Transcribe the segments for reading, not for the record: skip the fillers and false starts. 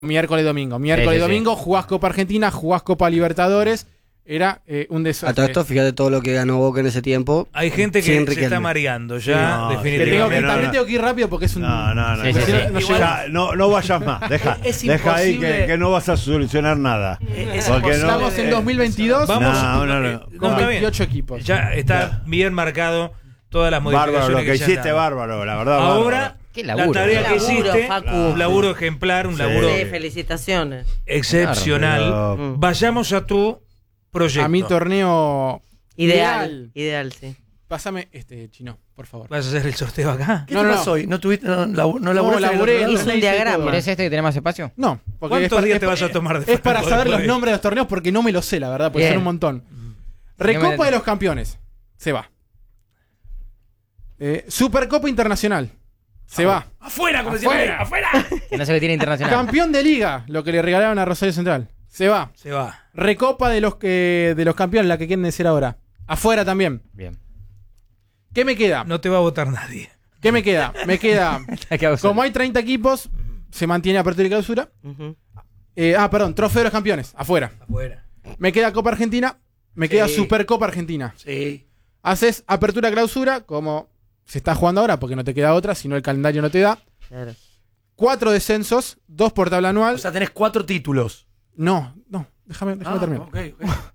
Miércoles y domingo, jugás Copa Argentina, jugás Copa Libertadores. Era un desastre. A todo esto, fíjate todo lo que ganó Boca en ese tiempo. Hay gente que se está mareando ya, definitivamente. También tengo que ir rápido porque es un... No vayas más. Deja ahí que no vas a solucionar nada. Estamos en 2022. Vamos con 28 equipos. Ya está bien marcado todas las modificaciones. Bárbaro, lo que hiciste, bárbaro, la verdad. Ahora... La tarea que hiciste, un laburo ejemplar, un laburo felicitaciones. Excepcional. Vayamos a tu proyecto. A mi torneo ideal, sí. Pásame Chino, por favor. ¿Vas a hacer el sorteo acá? ¿Qué te pasó hoy? ¿No tuviste, no laburé? Hizo un diagrama. ¿Querés que tiene más espacio? No. ¿Cuántos días te vas a tomar de Es para saber los nombres de los torneos porque no me los sé, la verdad, porque son un montón. Recopa de los Campeones. Se va. Supercopa Internacional. Se va. ¡Afuera, como decía! ¡Afuera! Que no se le tiene internacional. Campeón de Liga, lo que le regalaron a Rosario Central. Se va. Recopa de los campeones, la que quieren decir ahora. Afuera también. Bien. ¿Qué me queda? No te va a votar nadie. ¿Qué me queda? Me queda. Como hay 30 equipos, se mantiene apertura y clausura. Trofeo de los campeones. Afuera. Me queda Copa Argentina. Me queda Supercopa Argentina. Sí. Haces apertura clausura, como se está jugando ahora, porque no te queda otra, si no el calendario no te da. Claro. 4 descensos, 2 por tabla anual. O sea, tenés 4 títulos. No, déjame terminar. Okay.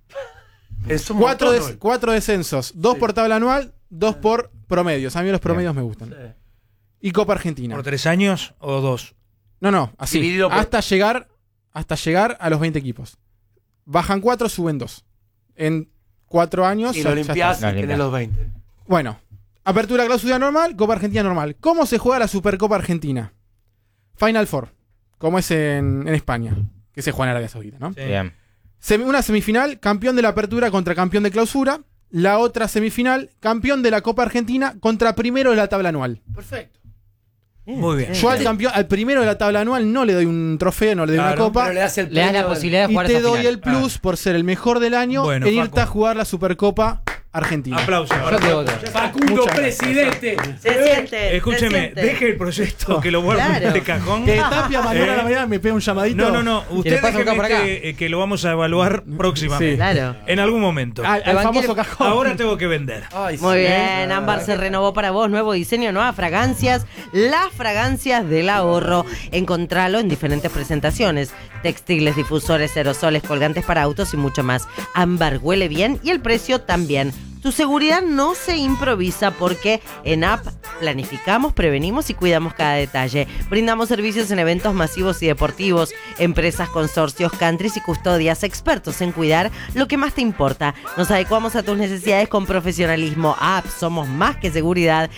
4 descensos, 2 por tabla anual, 2 por promedios. A mí los promedios me gustan. Sí. Y Copa Argentina. ¿Por 3 años o 2? No, así. Hasta llegar a los 20 equipos. Bajan 4, suben 2. En 4 años. Y lo limpiás y tenés los 20. Bueno. Apertura clausura normal, Copa Argentina normal. ¿Cómo se juega la Supercopa Argentina? Final Four, como es en España, que se juega en Arabia Saudita, ¿no? Sí. Bien. Una semifinal, campeón de la apertura contra campeón de clausura. La otra semifinal, campeón de la Copa Argentina contra primero de la tabla anual. Perfecto. Muy bien. Yo al primero de la tabla anual no le doy un trofeo, no le doy una copa. Pero le das la posibilidad de jugar y te doy el plus por ser el mejor del año en irte a jugar la Supercopa Argentina. Aplausos. Facundo, presidente. Se siente. Escúcheme, deje el proyecto que lo guarde en este cajón. Que Tapia mañana a la mañana me pega un llamadito. No. Usted déjeme que lo vamos a evaluar próximamente. Sí. Claro. En algún momento. Al famoso cajón. Ahora tengo que vender. Muy bien, Ámbar se renovó para vos. Nuevo diseño, nuevas fragancias. Las fragancias del ahorro. Encontralo en diferentes presentaciones. Textiles, difusores, aerosoles, colgantes para autos y mucho más. Ámbar huele bien y el precio también. Tu seguridad no se improvisa porque en App planificamos, prevenimos y cuidamos cada detalle. Brindamos servicios en eventos masivos y deportivos, empresas, consorcios, countries y custodias, expertos en cuidar lo que más te importa. Nos adecuamos a tus necesidades con profesionalismo. App, somos más que seguridad.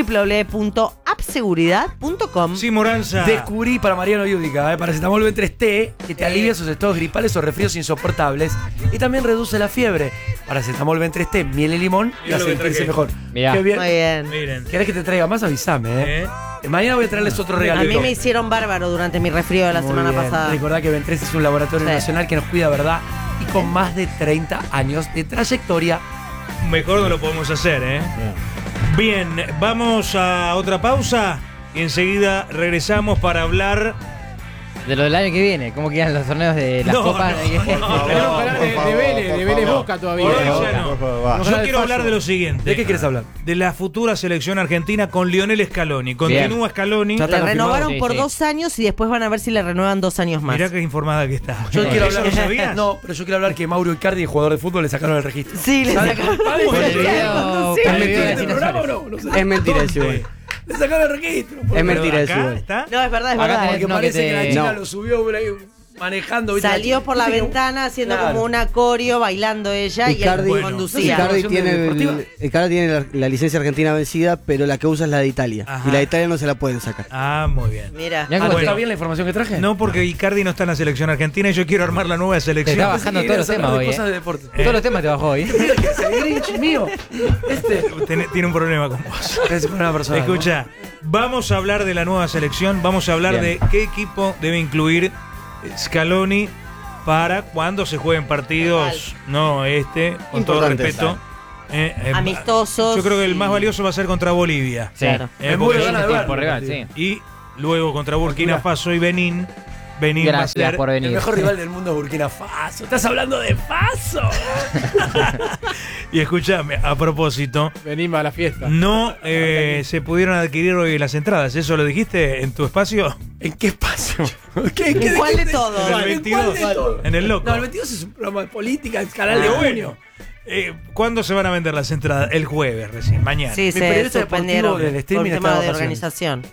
www.appseguridad.com. Sí, Moranza. Descubrí para Mariano Yudica, paracetamol B3T, que te alivia sus estados gripales o resfríos insoportables y también reduce la fiebre. Paracetamol B3T, miel y limón y a sentirse mejor. Mirá. Qué bien. Muy bien. Miren. ¿Querés que te traiga más? Avísame, Mañana voy a traerles otro regalo. A mí me hicieron bárbaro durante mi resfrío de la semana pasada. Recordá que Ben3 es un laboratorio nacional que nos cuida, ¿verdad? Y con más de 30 años de trayectoria. Mejor no lo podemos hacer, Bien, vamos a otra pausa y enseguida regresamos para hablar de lo del año que viene. ¿Cómo quedan los torneos de las copas? Tenemos que hablar de Vélez Boca todavía. Yo quiero hablar de lo siguiente. ¿De qué quieres hablar? De la futura selección argentina con Lionel Scaloni. Continúa Scaloni. Le renovaron por 2 años y después van a ver si le renuevan 2 años más. Mirá qué informada que está. Yo quiero hablar. ¿Sabías? No, pero yo quiero hablar que Mauro Icardi, jugador de fútbol, le sacaron el registro. Sí, le sacaron Es mentira eso, güey. Le sacaron el registro. Es mentira eso. No, es verdad. Porque parece que la China lo subió por ahí manejando. Salió por la ventana haciendo como un acorio, bailando ella Icardi, y él conducía. Icardi tiene la licencia argentina vencida, pero la que usa es la de Italia. Ajá. Y la de Italia no se la pueden sacar. Ah, muy bien. Mira. ¿Está bien la información que traje? No, porque Icardi no está en la selección argentina y yo quiero armar la nueva selección. Te está bajando todos los temas hoy. Cosas de deporte. Todos los temas te bajó hoy. El Grinch mío. Tiene un problema con vos. Es una persona. Escucha, vamos a hablar de la nueva selección. Vamos a hablar de qué equipo debe incluir Scaloni para cuando se jueguen partidos, con todo respeto, amistosos. Yo creo que el más valioso va a ser contra Bolivia. Claro. Y luego contra Burkina Faso y Benín. Benín va a ser por venir. El mejor rival del mundo es Burkina Faso. ¿Estás hablando de Faso? Y escúchame, a propósito, Venimos a la fiesta. no se pudieron adquirir hoy las entradas. ¿Eso lo dijiste en tu espacio? ¿En qué espacio? ¿En cuál de todos? En el 22. En el loco. No, el 22 es un programa de política, es canal de junio. ¿Cuándo se van a vender las entradas? El jueves recién, mañana. Sí, Mi se periodista suspendieron deportivo del streaming por está tema de de vacaciones. organización.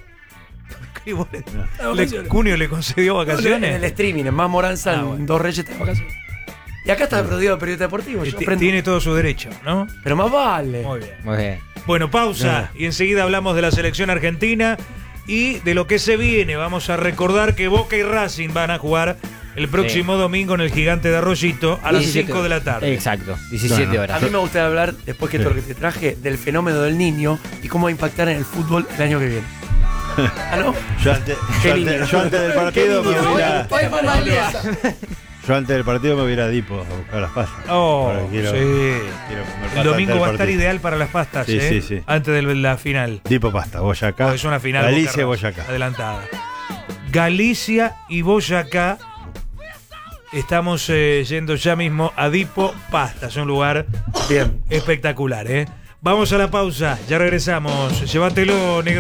Cunio le concedió En vacaciones. el streaming, en Más Moranza, en bueno. Dos Reyes está de vacaciones. Y acá está rodeado de periodista deportivo. Yo aprendo. Tiene todo su derecho, ¿no? Pero más vale. Muy bien. Muy bien. Bueno, pausa y enseguida hablamos de la selección argentina y de lo que se viene. Vamos a recordar que Boca y Racing van a jugar el próximo domingo en el Gigante de Arroyito a las 5 de la tarde. Exacto, 17 A horas. mí me gustaría hablar, después que todo lo que te traje, del fenómeno del niño y cómo va a impactar en el fútbol el año que viene. ¿Ah, no? Yo antes del partido me hubiera. Hoy fue mal día. Yo antes del partido me hubiera Dipo a buscar las pastas. Oh, Ahora quiero sí. comer El pasta domingo antes del va a estar partido. ideal para las pastas, Sí, sí, sí. antes de la final. Dipo pasta, Boyacá. Es una final. Galicia, Boca-Racing, Boyacá. adelantada. Galicia y Boyacá. Estamos yendo ya mismo a Dipo Pasta. Es un lugar Bien. espectacular, Vamos a la pausa. Ya regresamos. Llévatelo, negro.